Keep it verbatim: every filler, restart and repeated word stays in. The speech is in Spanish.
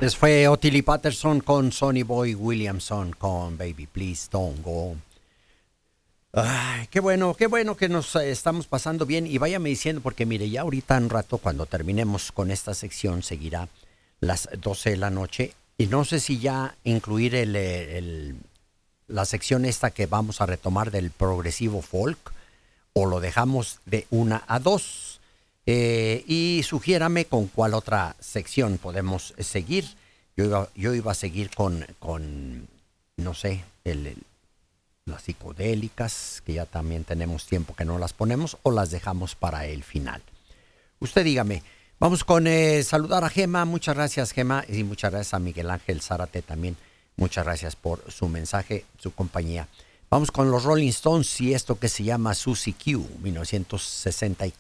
Les fue Ottilie Patterson con Sonny Boy Williamson con Baby Please Don't Go. Ay, qué bueno, qué bueno que nos eh, estamos pasando bien. Y váyame diciendo, porque mire, ya ahorita un rato, cuando terminemos con esta sección, seguirá las doce de la noche. Y no sé si ya incluir el, eh, el- la sección esta que vamos a retomar del progresivo folk o lo dejamos de una a dos. Eh, y sugiérame con cuál otra sección podemos eh, seguir. Yo iba, yo iba a seguir con, con no sé, el, el- las psicodélicas, que ya también tenemos tiempo que no las ponemos, o las dejamos para el final. Usted dígame. Vamos con eh, saludar a Gema. Muchas gracias, Gema. Y muchas gracias a Miguel Ángel Zárate también. Muchas gracias por su mensaje, su compañía. Vamos con los Rolling Stones y esto que se llama Susie Q, mil novecientos sesenta y cuatro.